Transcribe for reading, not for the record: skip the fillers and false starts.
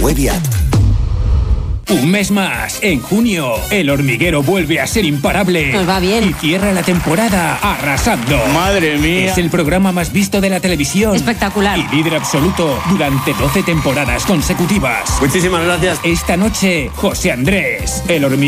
Weviat. Un mes más, en junio, El Hormiguero vuelve a ser imparable. Nos va bien. Y cierra la temporada arrasando. ¡Madre mía! Es el programa más visto de la televisión. Espectacular. Y líder absoluto durante 12 temporadas consecutivas. Muchísimas gracias. Esta noche, José Andrés, El Hormiguero.